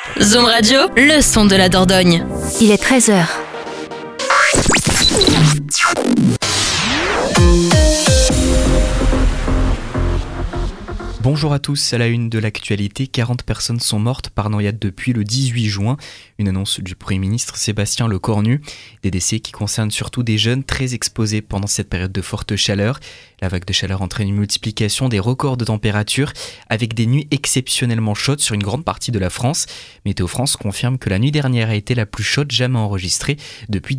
Zoom Radio, le son de la Dordogne. Il est 13h. Bonjour à tous, à la une de l'actualité, 40 personnes sont mortes par noyade depuis le 18 juin. Une annonce du Premier ministre Sébastien Lecornu. Des décès qui concernent surtout des jeunes très exposés pendant cette période de forte chaleur. La vague de chaleur entraîne une multiplication des records de température avec des nuits exceptionnellement chaudes sur une grande partie de la France. Météo France confirme que la nuit dernière a été la plus chaude jamais enregistrée depuis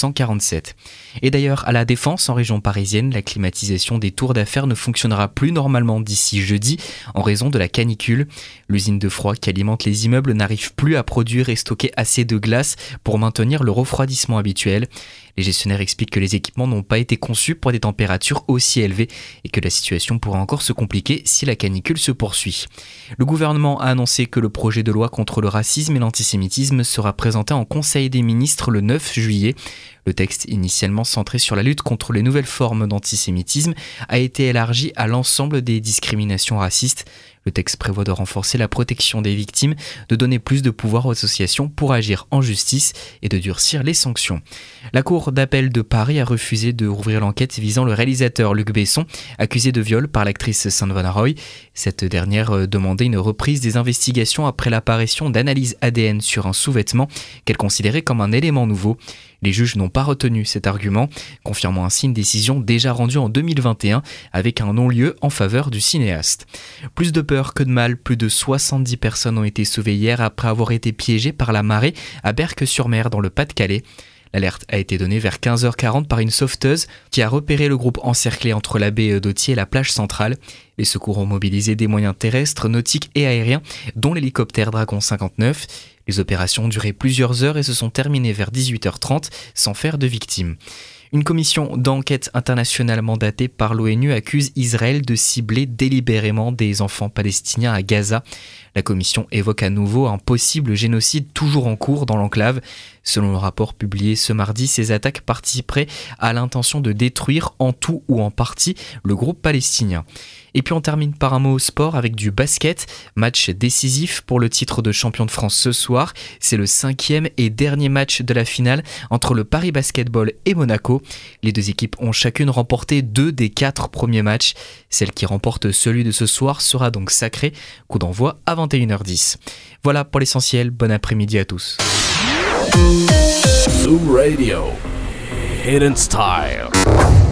1947. Et d'ailleurs, à la Défense, en région parisienne, la climatisation des tours d'affaires ne fonctionnera plus normalement d'ici jeudi en raison de la canicule. L'usine de froid qui alimente les immeubles n'arrive plus à produire et stocker assez de glace pour maintenir le refroidissement habituel. Les gestionnaires expliquent que les équipements n'ont pas été conçus pour des températures aussi élevées et que la situation pourrait encore se compliquer si la canicule se poursuit. Le gouvernement a annoncé que le projet de loi contre le racisme et l'antisémitisme sera présenté en Conseil des ministres le 9 juillet. Le texte, initialement centré sur la lutte contre les nouvelles formes d'antisémitisme, a été élargi à l'ensemble des discriminations racistes. Le texte prévoit de renforcer la protection des victimes, de donner plus de pouvoir aux associations pour agir en justice et de durcir les sanctions. La Cour d'appel de Paris a refusé de rouvrir l'enquête visant le réalisateur Luc Besson, accusé de viol par l'actrice Savannah Roy. Cette dernière demandait une reprise des investigations après l'apparition d'analyses ADN sur un sous-vêtement qu'elle considérait comme un élément nouveau. Les juges n'ont pas retenu cet argument, confirmant ainsi une décision déjà rendue en 2021 avec un non-lieu en faveur du cinéaste. Plus de peur que de mal, plus de 70 personnes ont été sauvées hier après avoir été piégées par la marée à Berck-sur-Mer dans le Pas-de-Calais. L'alerte a été donnée vers 15h40 par une sauveteuse qui a repéré le groupe encerclé entre la baie d'Ottier et la plage centrale. Les secours ont mobilisé des moyens terrestres, nautiques et aériens, dont l'hélicoptère Dragon 59. Les opérations ont duré plusieurs heures et se sont terminées vers 18h30 sans faire de victimes. Une commission d'enquête internationale mandatée par l'ONU accuse Israël de cibler délibérément des enfants palestiniens à Gaza. La commission évoque à nouveau un possible génocide toujours en cours dans l'enclave. Selon le rapport publié ce mardi, ces attaques participeraient à l'intention de détruire en tout ou en partie le groupe palestinien. Et puis on termine par un mot au sport avec du basket. Match décisif pour le titre de champion de France ce soir. C'est le 5e et dernier match de la finale entre le Paris Basketball et Monaco. Les deux équipes ont chacune remporté 2 des 4 premiers matchs. Celle qui remporte celui de ce soir sera donc sacrée. Coup d'envoi à 21h10. Voilà pour l'essentiel. Bon après-midi à tous. Zoom Radio. Hidden Style.